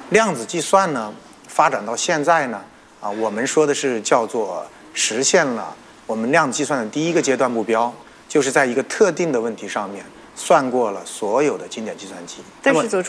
量子计算呢，发展到现在呢，我们说的是叫做实现了我们量子计算的第一个阶段目标，就是在一个特定的问题上面算过了所有的经典计算机。 但是左